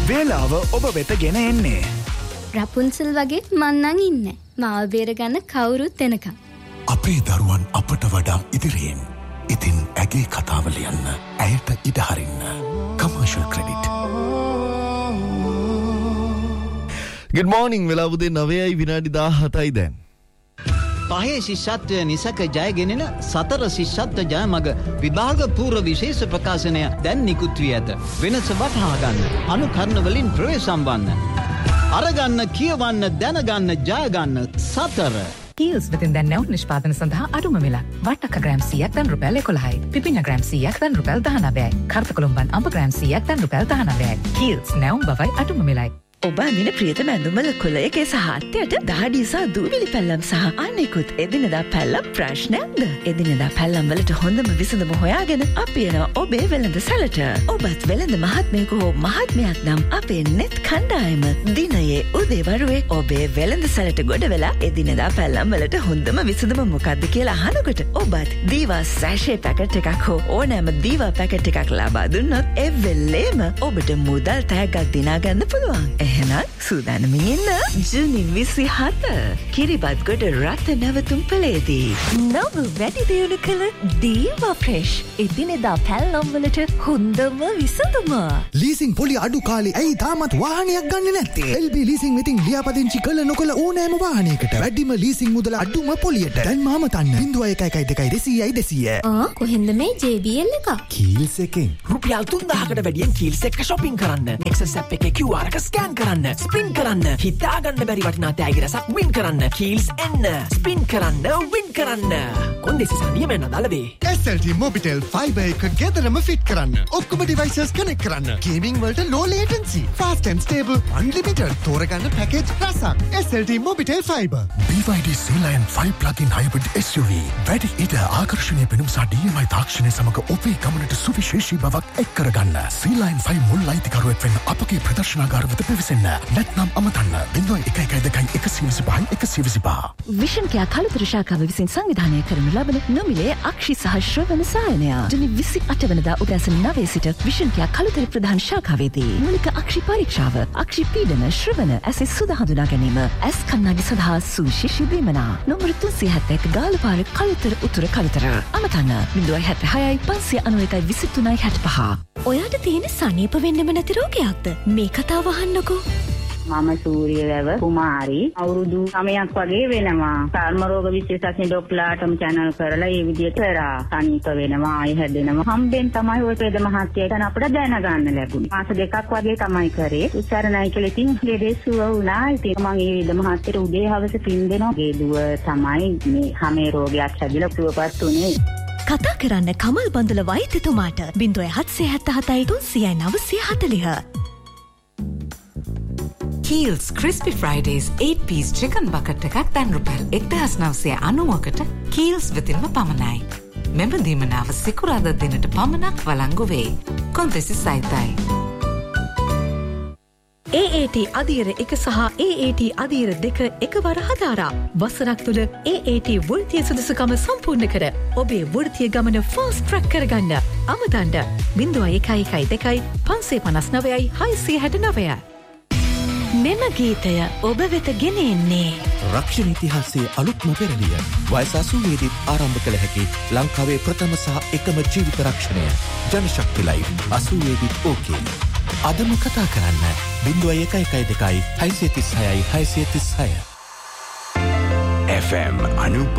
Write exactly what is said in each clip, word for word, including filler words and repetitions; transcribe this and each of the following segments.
වේලාව ඔබ වෙත ගෙන එන්නේ. රපුන්සල් වගේ මන්නන් ඉන්නේ. මාව බේරගන්න කවුරුත් එනකම්. අපේ දරුවන් අපට වඩා ඉදිරියෙන්. ඉතින් ඇගේ කතාව ලියන්න. ඇයට ඉඩ හරින්න. Commercial Credit. Good morning. වෙලාව උදේ නවයයි විනාඩි දාහතයි දැන්. පහේ ශිෂ්‍යත්වය නිසක ජයගෙනෙන සතර ශිෂ්‍යත්ව ජයමග විභාග පූර්ව විශේෂ ප්‍රකාශනය දැන් නිකුත් වී ඇත. වෙනස වටහා ගන්න. අනුකරණ වලින් ප්‍රවේශම් වන්න. අරගන්න, කියවන්න, දැනගන්න, ජයගන්න සතර. Kiehl's වෙතින් දැන් නැවුම් නිෂ්පාදන සඳහා අඩුම මිල. වට්ටක ග්‍රෑම් සීයක් දැන් රුපියල් එකොළහයි. පිපිඤ්ඤ ග්‍රෑම් සීයක් දැන් රුපියල් දහනවයයි. කර්තකොළුම්බන් අඹ ග්‍රෑම් සීයක් දැන් රුපියල් දහනවයයි. Kiehl's නැවුම් බවයි අඩුම මිලයි. ඔබ අඳින ප්‍රියතම ඇඳුම්වල කොළයකේ සහ අට්ටයට දහඩිය සහ දූවිලි පැල්ලම් සහ අනෙකුත් එදිනෙදා පැල්ලම් ප්‍රශ්නයක්ද? එදිනෙදා පැල්ලම් වලට හොඳම විසඳුම හොයාගෙන අපි එනවා ඔබේ වෙළඳ සැලට. ඔබත් වෙළඳ මහත්මයෙකු හෝ මහත්මයක් නම් අපේ net කණ්ඩායම දිනයේ උදේවරුේ ඔබේ වෙළඳ සැලට ගොඩ වෙලා එදිනෙදා පැල්ලම් වලට හොඳම විසඳුම මොකක්ද කියලා අහනකොට ඔබත් දීවා සැෂේ පැකට් එකක් හෝ ඕනෑම දීවා පැකට් එකක් ලබා දුන්නොත් ඒ වෙලේම ඔබට මුදල් තෑග්ගක් දිනා ගන්න පුළුවන්. එහෙනම් සූදානමින් ඉන්න ජූනි විසිහත කිරිබත්ගොඩ රට නැවතුම් පළේදී නව වැඩි දියුණු කළ දීවා ෆ්‍රෙෂ් එදිනෙදා පැල්ලම් වලට හොඳම විසඳුම. ලීසින් පොලි අඩු කාලේ ඇයි තාමත් වාහනයක් ගන්නේ නැත්තේ? එල් බී ලීසින් වෙතින් ලියාපදිංචි කළ නොකළ ඕනෑම වාහනයකට වැඩිම ලීසින් මුදල අඩුම පොලියට. දැන් මාම තන්න බිංදුව එකයි එකයි දෙකයි දෙසීයයි දෙසීය. ආ කොහෙන්ද මේ ජේ බී එල් එක? කීල්ස් එකෙන් රුපියල් තුන්දාහකට වැඩියෙන් කීල්ස් එක shopping කරන්න. Access app එකේ Q R එක ස්කෑන් කරන්න, ස්පින් කරන්න, හිතා ගන්න බැරි වටිනා තෑගි රසක් වින් කරන්න. කීල්ස් එන්න, ස්පින් කරන්න, වින් කරන්න. කොන්දේසි සනියම නදාල වේ. S L T Mobitel Fiber එක ගෙදරම ෆිට කරන්න. ඔක්කොම devices connect කරන්න. Gaming වලට low latency, fast and stable, unlimited තෝරගන්න package රසක්. S L T Mobitel Fiber. B Y D Sea-Lion five plug-in hybrid S U V. වැඩි ඉඩ ආකර්ෂණීය පෙනුම සහ D M I තාක්ෂණය සමග ඔබේ ගමනට සුවිශේෂී බවක් එක් කරගන්න. Sea-Lion five මුල් අයිතිකරුවෙක් වෙන්න අපගේ ප්‍රදර්ශනාගාර වෙත පිවිසෙන්න. නැත්නම් අමතන්න බිංදුව එකයි එකයි දෙකයි එකසිය විසිපහයි එකසිය විසිපහ. විෂන් කියා කළුතර ශාඛාව විසින් සංවිධානය කරනු ලබන නොමිලේ අක්ෂි සහ ශ්‍රවණ සායනය ජුනි විසිඅට වෙනිදා උදෑසන නවය සිට විෂන් කියා කළුතර ප්‍රධාන ශාඛාවේදී මූලික අක්ෂි පරීක්ෂාව, අක්ෂි පීඩන, ශ්‍රවණ, ඇසේ සුද හඳුනා ගැනීම, ඇස් කණ්ණාඩි සඳහා සුවිශේෂී දීමනා. නම්බර තුන්සිය හැත්තෑ එක ගාලපාර කළුතර උතුර කළුතර. අමතන්න බිංදුව හැත්තෑ හයයි පන්සිය අනූ එකයි විසිතුනයි හැටපහ. ඔයාට තියෙන සනීප වෙන්නෙම නැති රෝගයක්ද? මේ කතාව අහන්නකෝ. මම සූරියවැව කුමාරි අවුරුදු නවයක් වගේ වෙනවා. චර්ම රෝග විශේෂඥ ડોක්ටර්ලාටම channel කරලා මේ විදිහට කරා. සනීප වෙනවා, ආය හැදෙනවා. හම්බෙන් තමයි ඔය පෙද මහත්තයාට අපිට දැනගන්න ලැබුණේ. මාස දෙකක් වගේ තමයි කරේ. උච්චාරණයි කියලා ඉතින් ලෙඩේසුව වුණා. ඉතින් මම මේ විද මහත්තයාට උදේ හවස පින් දෙනවා. ගේ දුව තමයි මේ හැමේ රෝගයක් හැදිලා සුවපත් උනේ. කතා කරන්න කමල් බඳුල වෛද්‍යතුමාට බිංදුව හත්සිය හැත්තෑ හතයි තුන්සියයි නවසිය හතළිහ. Kiehl's Crispy Fridays eight piece chicken bucket එකක් දැන් රුපියල් එක්දහස් නවසිය අනූවකට Kiehl's වෙතින්ම පමණයි. මෙම දීමනාව සිකුරාදා දිනට පමණක් වළංගු වේ. කොන්දේසි සහිතයි. A A T අධීර එක සහ A A T අධීර දෙක එකවර හදාරා වසරක් තුළ A A T වෘත්තීය සුදුසුකම සම්පූර්ණ කර ඔබේ වෘත්තීය ගමන ෆාස්ට් ට්‍රැක් කරගන්න. අමතන්න බිංදුව එකයි එකයි දෙකයි පන්සිය පනස් නවයයි හයසිය හැටනවය. මෙම ගීතය ඔබ වෙත ගෙන එන්නේ රක්ෂණ ඉතිහාසයේ අලුත්ම පෙරළිය. වයස අසූවේදීත් ආරම්භ කළ හැකි ලංකාවේ ප්‍රථම සහ එකම ජීවිත රක්ෂණය ජනශක්ති ලයිෆ් අසූවේදීත් ඕකේ. අදම කතා කරන්න බිංදුව එකයි එකයි දෙකයි හයසිය තිස්හයයි හයසිය තිස්හය. F M අනූපහ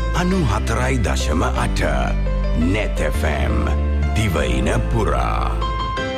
අනූහතරයි දශම අට Net F M දිවයින පුරා.